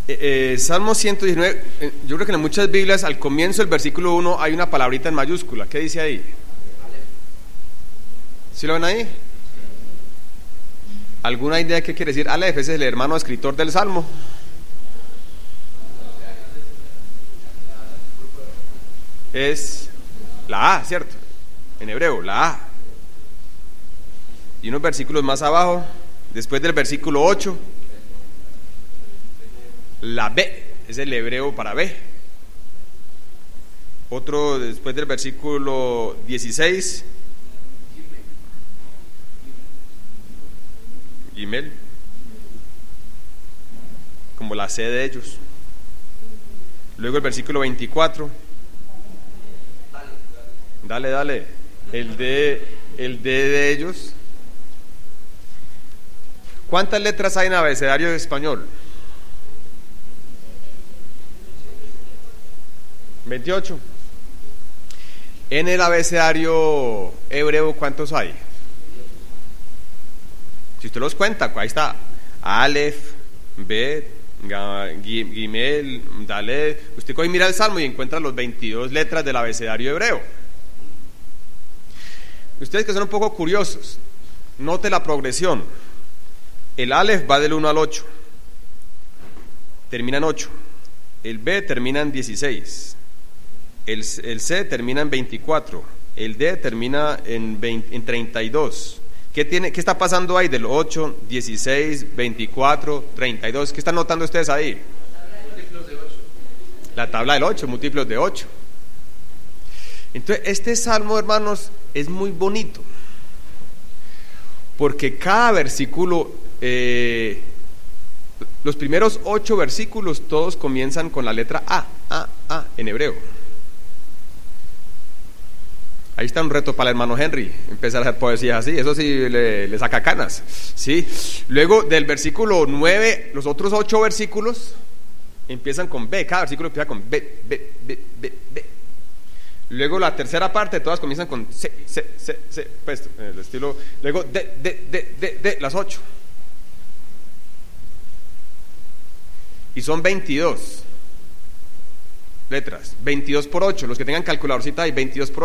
Salmo 119, yo creo que en muchas Biblias al comienzo del versículo 1 hay una palabrita en mayúscula. ¿Qué dice ahí? ¿Sí lo ven ahí? ¿Alguna idea de qué quiere decir Aleph? Ese es el hermano escritor del Salmo. Es la A, ¿cierto? En hebreo, la A. Y unos versículos más abajo, después del versículo 8, la B, es el hebreo para B. Otro después del versículo 16, Gimel, como la C de ellos. Luego el versículo 24, dale, el D de ellos. ¿Cuántas letras hay en el abecedario español? 28. En el abecedario hebreo, ¿cuántos hay? Si usted los cuenta, ahí está: Aleph, Bet, Gimel, Dalet. Usted coge y mira el Salmo y encuentra los 22 letras del abecedario hebreo. Ustedes que son un poco curiosos, note la progresión. El Aleph va del 1 al 8, termina en 8. El B termina en 16. El C termina en 24. El D termina en 32. ¿Qué está pasando ahí del 8, 16, 24, 32? ¿Qué están notando ustedes ahí? Múltiplos de 8. La tabla del 8, múltiplos de 8. Entonces, este salmo, hermanos, es muy bonito, porque cada versículo, los primeros 8 versículos, todos comienzan con la letra A, en hebreo. Ahí está un reto para el hermano Henry, empezar a hacer poesías así, eso sí le saca canas, ¿sí? Luego del versículo 9, los otros 8 versículos empiezan con B, cada versículo empieza con B. Luego la tercera parte, todas comienzan con C, pues el estilo, luego D, las 8. Y son 22 letras, 22 por 8, los que tengan calculadorcita hay 22 por